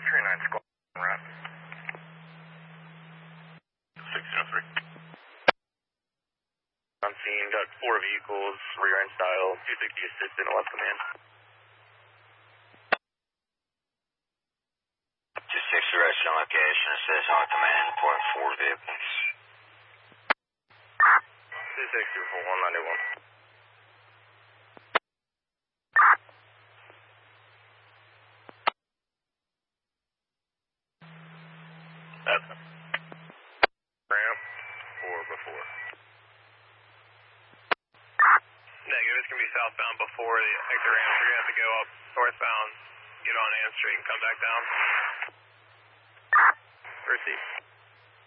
39 squad, right? 603. I'm seeing got 4 vehicles, rear end style, 260 assistant, left command. 260 rest on location, assist on command, reporting 4 vehicles. 260 for 191. That's Ramp or before? Negative, it's going to be southbound before the exit ramp. You're going to have to go up northbound, get on Ann Street, and come back down. Receive.